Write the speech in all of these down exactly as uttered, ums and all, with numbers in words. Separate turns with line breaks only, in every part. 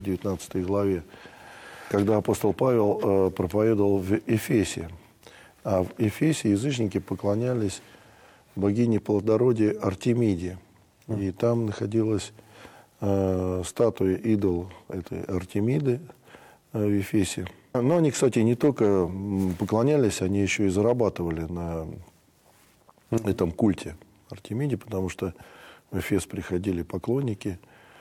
в девятнадцатой главе, когда апостол Павел э, проповедовал в Эфесе. А в Эфесе язычники поклонялись богине плодородия Артемиде. И там находилась э, статуя, идол этой Артемиды э, в Эфесе. Но они, кстати, не только поклонялись, они еще и зарабатывали на этом культе Артемиде, потому что в Эфес приходили поклонники,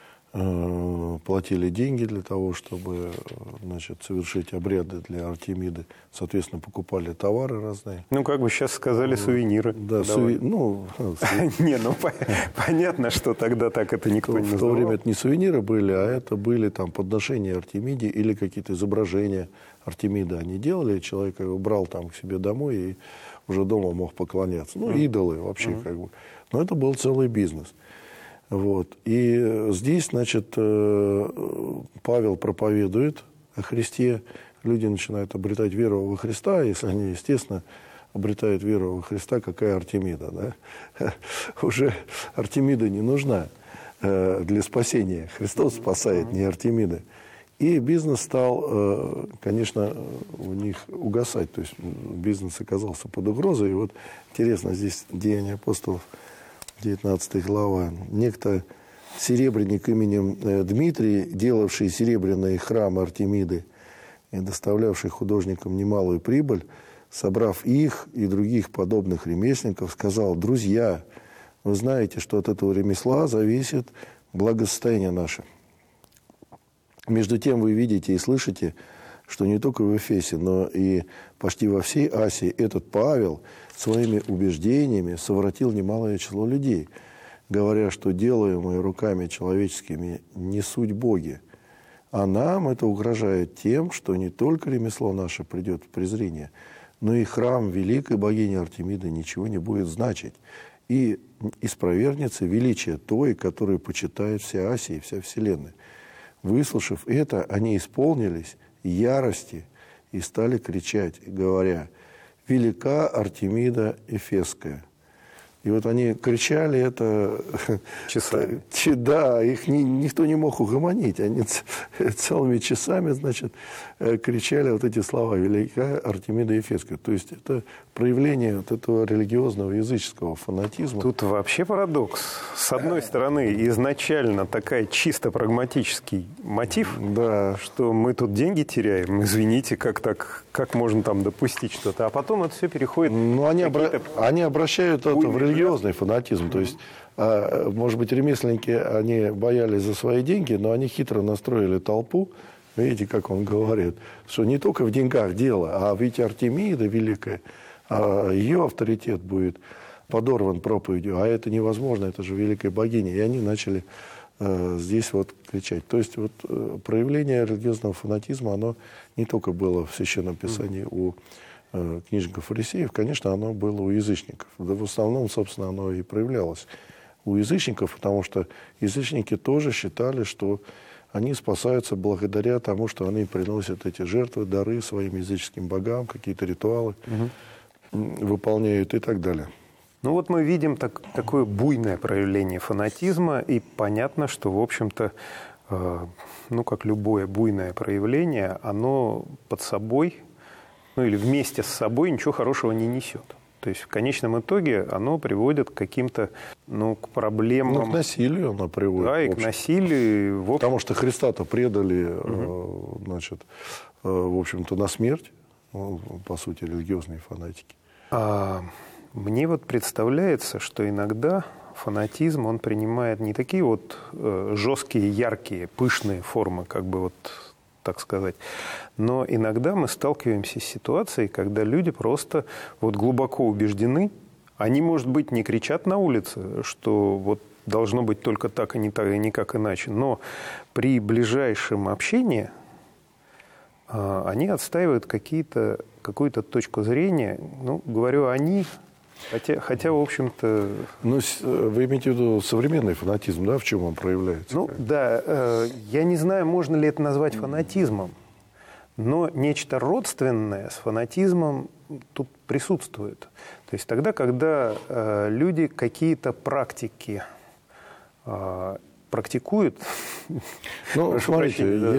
э, платили деньги для того, чтобы, значит, совершить обряды для Артемиды. Соответственно, покупали товары разные.
Ну, как бы сейчас сказали, сувениры.
Да, суви... ну...
Не, ну, понятно, что тогда так это никто не называл.
В то время это не сувениры были, а это были там подношения Артемиде или какие-то изображения Артемиды они делали. Человек его брал там к себе домой и уже дома мог поклоняться. Ну, идолы вообще как бы. Но это был целый бизнес. Вот. И здесь, значит, Павел проповедует о Христе. Люди начинают обретать веру во Христа, если они, естественно, обретают веру во Христа, какая Артемида. Да? Уже Артемида не нужна для спасения. Христос спасает, не Артемида. И бизнес стал, конечно, у них угасать. То есть бизнес оказался под угрозой. И вот интересно, здесь Деяния апостолов, девятнадцатая глава. Некто серебряник именем Дмитрий, делавший серебряные храмы Артемиды и доставлявший художникам немалую прибыль, собрав их и других подобных ремесленников, сказал: «Друзья, вы знаете, что от этого ремесла зависит благосостояние наше. Между тем вы видите и слышите, что не только в Эфесе, но и почти во всей Асии этот Павел своими убеждениями совратил немалое число людей, говоря, что делаемые руками человеческими не суть боги. А нам это угрожает тем, что не только ремесло наше придет в презрение, но и храм великой богини Артемиды ничего не будет значить. И испровергнется величие той, которую почитает вся Асия и вся вселенная». Выслушав это, они исполнились ярости и стали кричать, говоря: «Велика Артемида Эфесская». И вот они кричали это...
Часами.
Да, их ни, никто не мог угомонить. Они целыми часами, значит, кричали вот эти слова: «Велика Артемида Эфесская». То есть это проявление вот этого религиозного языческого фанатизма.
Тут вообще парадокс. С одной стороны, изначально такая чисто прагматический мотив,
да.
что мы тут деньги теряем, извините, как так, как можно там допустить что-то. А потом это все переходит...
Ну, они, обра... они обращают это в религиозный фанатизм. Mm-hmm. То есть, а, может быть, ремесленники, они боялись за свои деньги, но они хитро настроили толпу. Видите, как он говорит, что не только в деньгах дело, а ведь Артемида великая, а ее авторитет будет подорван проповедью, а это невозможно, это же великая богиня. И они начали э, здесь вот кричать. То есть вот э, проявление религиозного фанатизма, оно не только было в Священном Писании у э, книжников фарисеев, конечно, оно было у язычников. Да в основном, собственно, оно и проявлялось у язычников, потому что язычники тоже считали, что они спасаются благодаря тому, что они приносят эти жертвы, дары своим языческим богам, какие-то ритуалы угу. выполняют и так далее.
Ну вот мы видим так, такое буйное проявление фанатизма, и понятно, что, в общем-то, э, ну, как любое буйное проявление, оно под собой, ну, или вместе с собой ничего хорошего не несет. То есть в конечном итоге оно приводит к каким-то, ну, к проблемам.
Ну, к насилию оно приводит.
Да, и к насилию. В общем...
Потому что Христа-то предали, угу. значит, в общем-то, на смерть, по сути, религиозные фанатики.
А... Мне вот представляется, что иногда фанатизм, он принимает не такие вот э, жесткие, яркие, пышные формы, как бы вот так сказать, но иногда мы сталкиваемся с ситуацией, когда люди просто вот глубоко убеждены, они, может быть, не кричат на улице, что вот должно быть только так и не так, и никак иначе, но при ближайшем общении э, они отстаивают какие-то, какую-то точку зрения, ну, говорю «они», Хотя, хотя, в общем-то...
Ну, вы имеете в виду современный фанатизм, да, в чем он проявляется?
Ну, да, э, я не знаю, можно ли это назвать фанатизмом, но нечто родственное с фанатизмом тут присутствует. То есть тогда, когда э, люди какие-то практики э, практикуют.
Ну,
Прошу
смотрите,
прощения, да.